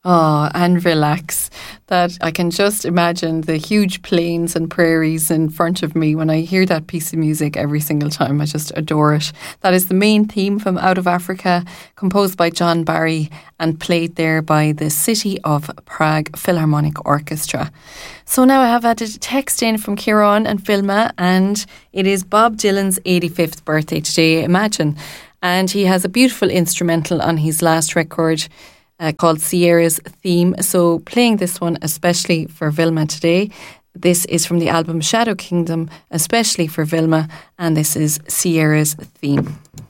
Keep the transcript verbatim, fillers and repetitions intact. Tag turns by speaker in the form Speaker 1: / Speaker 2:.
Speaker 1: Oh, and relax. That I can just imagine the huge plains and prairies in front of me when I hear that piece of music every single time. I just adore it. That is the main theme from Out of Africa, composed by John Barry and played there by the City of Prague Philharmonic Orchestra. So now I have had a text in from Kieran and Vilma, and it is Bob Dylan's eighty-fifth birthday today, imagine. And he has a beautiful instrumental on his last record, Uh, called Sierra's Theme. So playing this one especially for Vilma today. This is from the album Shadow Kingdom, especially for Vilma, and this is Sierra's Theme.